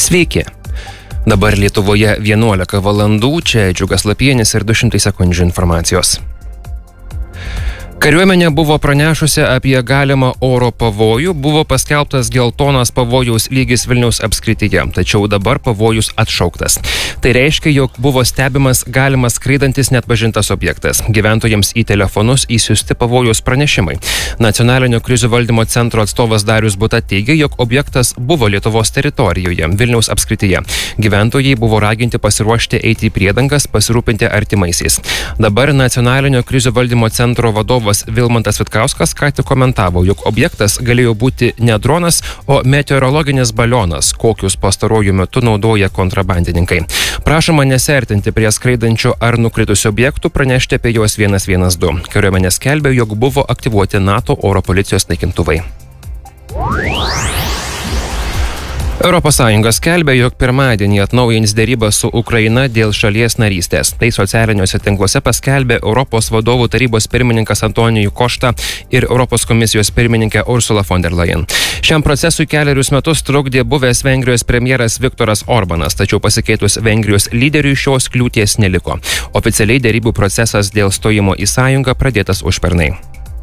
Sveiki. Dabar Lietuvoje 11 valandų, čia Džiugas Lapienis ir 200 sekundžių informacijos. Kariuomenė buvo pranešusi apie galimą oro pavojų, buvo paskelbtas geltonas pavojaus lygis Vilniaus apskrityje, tačiau dabar pavojus atšauktas. Tai reiškia, jog buvo stebimas galimas skraidantis neatpažintas objektas. Gyventojams į telefonus įsiųsti pavojaus pranešimai. Nacionalinio krizių valdymo centro atstovas Darius Buta teigia, jog objektas buvo Lietuvos teritorijoje, Vilniaus apskrityje. Gyventojai buvo raginti pasiruošti eiti į priedangas, pasirūpinti artimaisiais. Dabar Nacionalinio krizių valdymo centro vadovas Vilmantas Vitkauskas ką tik komentavo, jog objektas galėjo būti ne dronas, o meteorologinis balionas, kokius pastaruoju metu naudoja kontrabandininkai. Prašoma nesiartinti prie skraidančių ar nukritusių objektų, pranešti apie juos 112. Kariuomenė skelbia, jog buvo aktyvuoti NATO oro policijos naikintuvai. Europos Sąjunga skelbia, jog pirmadienį atnaujins derybas su Ukraina dėl šalies narystės. Tai socialiniuose tinkluose paskelbė Europos vadovų tarybos pirmininkas Antonijus Košta ir Europos komisijos pirmininkė Ursula von der Leyen. Šiam procesui kelerius metus trukdė buvęs Vengrijos premjeras Viktoras Orbanas, tačiau pasikeitus Vengrijos lyderiui šios kliūties neliko. Oficialiai derybų procesas dėl stojimo į sąjungą pradėtas užpernai.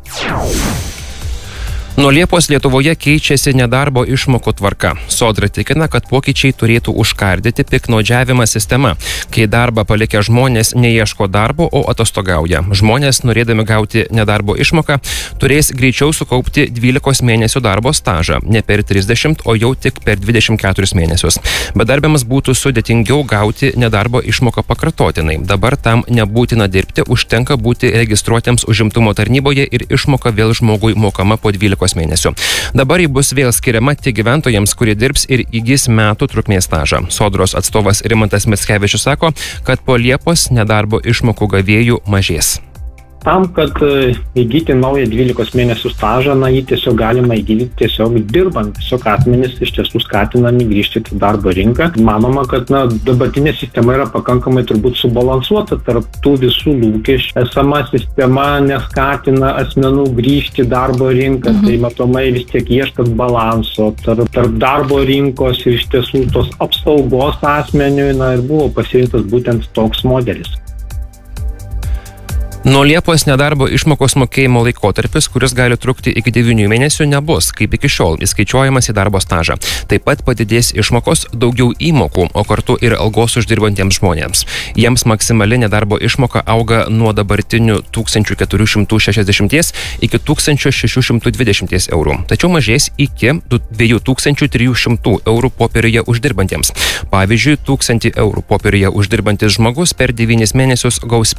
Nuo Liepos Lietuvoje keičiasi nedarbo išmokų tvarka. Sodra tikina, kad pokyčiai turėtų užkardyti piktnaudžiavimą sistema, kai darbą palikę žmonės neieško darbo, o atostogauja. Žmonės, norėdami gauti nedarbo išmoką, turės greičiau sukaupti 12 mėnesių darbo stažą, ne per 30, o jau tik per 24 mėnesius. Bedarbiams būtų sudėtingiau gauti nedarbo išmoką pakartotinai. Dabar tam nebūtina dirbti, užtenka būti registruotiems užimtumo tarnyboje ir išmoka vėl žmogui mokama po 12 mėnesių. Dabar ji bus vėl skiriama tik gyventojams, kurie dirbs ir įgis metų trukmės stažą. Sodros atstovas Rimantas Mickevičius sako, kad po Liepos nedarbo išmokų gavėjų mažės. Tam, kad įgyti naują 12 mėnesių stažą, jį tiesiog galima įgyti tiesiog dirbant. Tiesiog asmenys iš tiesų skatinami grįžti į darbo rinką. Manoma, kad dabartinė sistema yra pakankamai turbūt subalansuota tarp tų visų lūkesčių. Esama sistema neskatina asmenų grįžti į darbo rinką, tai matomai vis tiek ieškant balanso tarp darbo rinkos ir iš tiesų tos apsaugos asmeniui, ir buvo pasirinktas būtent toks modelis. Nuo Liepos nedarbo išmokos mokėjimo laikotarpis, kuris gali trukti iki 9 mėnesių, nebus, kaip iki šiol, įskaičiuojamas į darbo stažą. Taip pat padidės išmokos, daugiau įmokų, o kartu ir algos uždirbantiems žmonėms. Jiems maksimali nedarbo išmoka auga nuo dabartinių 1460 iki 1620 eurų, tačiau mažės iki 2300 eurų popieriuje uždirbantiems. Pavyzdžiui, 1000 eurų popieriuje uždirbantis žmogus per 9 mėnesius gaus